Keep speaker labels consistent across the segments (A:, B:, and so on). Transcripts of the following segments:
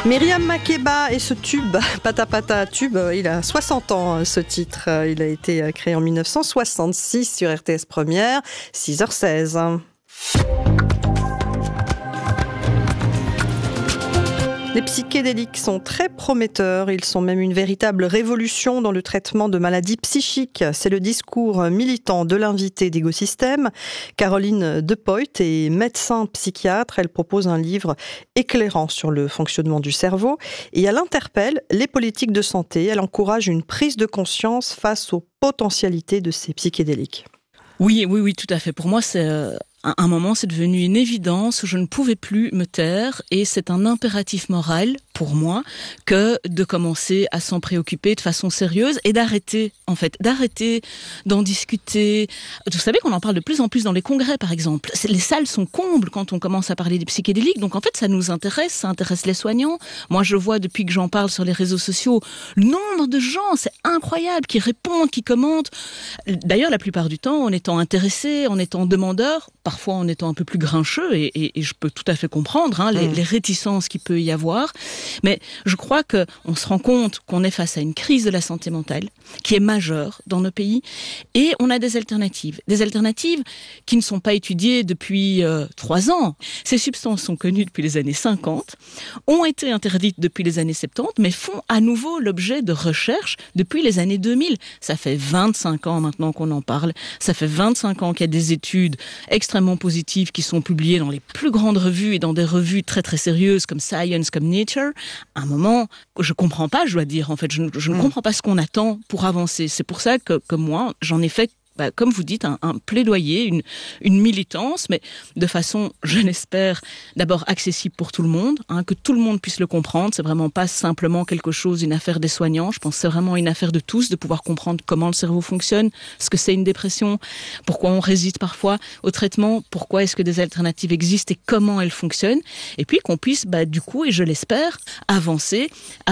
A: Myriam Makeba et ce tube, Pata Pata Tube, il a 60 ans ce titre. Il a été créé en 1966 sur RTS Première, 6h16. Les psychédéliques sont très prometteurs, ils sont même une véritable révolution dans le traitement de maladies psychiques. C'est le discours militant de l'invitée d'Égosystème. Caroline Depoit est médecin psychiatre, elle propose un livre éclairant sur le fonctionnement du cerveau et elle interpelle les politiques de santé, elle encourage une prise de conscience face aux potentialités de ces psychédéliques.
B: Oui, tout à fait. Pour moi, c'est un moment, c'est devenu une évidence où je ne pouvais plus me taire et c'est un impératif moral pour moi que de commencer à s'en préoccuper de façon sérieuse et d'arrêter d'en discuter. Vous savez qu'on en parle de plus en plus dans les congrès, par exemple. Les salles sont combles quand on commence à parler des psychédéliques, donc en fait, ça nous intéresse, ça intéresse les soignants. Moi, je vois depuis que j'en parle sur les réseaux sociaux, le nombre de gens, c'est incroyable, qui répondent, qui commentent. D'ailleurs, la plupart du temps, en étant intéressés, en étant demandeurs, parfois en étant un peu plus grincheux, et je peux tout à fait comprendre les réticences qu'il peut y avoir. Mais je crois qu'on se rend compte qu'on est face à une crise de la santé mentale qui est majeure dans nos pays et on a des alternatives qui ne sont pas étudiées depuis 3 ans. Ces substances sont connues depuis les années 50, ont été interdites depuis les années 70, mais font à nouveau l'objet de recherches depuis les années 2000. Ça fait 25 ans maintenant qu'on en parle, ça fait 25 ans qu'il y a des études extrêmement positives qui sont publiées dans les plus grandes revues et dans des revues très très sérieuses comme Science, comme Nature. À un moment, je comprends pas, je dois dire, en fait, je ne comprends pas ce qu'on attend pour avancer. C'est pour ça que moi, j'en ai fait, comme vous dites, un plaidoyer, une militance, mais de façon, je l'espère, d'abord accessible pour tout le monde, que tout le monde puisse le comprendre. C'est vraiment pas simplement quelque chose, une affaire des soignants. Je pense que c'est vraiment une affaire de tous, de pouvoir comprendre comment le cerveau fonctionne, ce que c'est une dépression, pourquoi on résiste parfois au traitement, pourquoi est-ce que des alternatives existent et comment elles fonctionnent. Et puis qu'on puisse, du coup, et je l'espère, avancer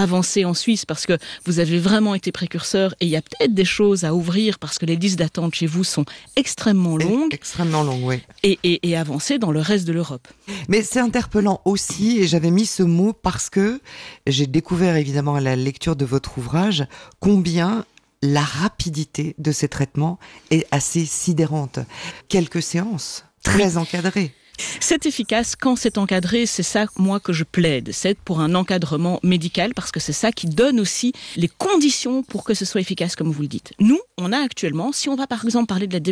B: en Suisse, parce que vous avez vraiment été précurseur et il y a peut-être des choses à ouvrir parce que les listes d'attente chez vous sont extrêmement longues.
A: Extrêmement longues, oui.
B: Et avancer dans le reste de l'Europe.
C: Mais c'est interpellant aussi, et j'avais mis ce mot parce que j'ai découvert évidemment à la lecture de votre ouvrage combien la rapidité de ces traitements est assez sidérante. Quelques séances, très encadrées.
B: C'est efficace quand c'est encadré, c'est ça, moi, que je plaide. C'est pour un encadrement médical, parce que c'est ça qui donne aussi les conditions pour que ce soit efficace, comme vous le dites. Nous, on a actuellement, si on va par exemple parler de la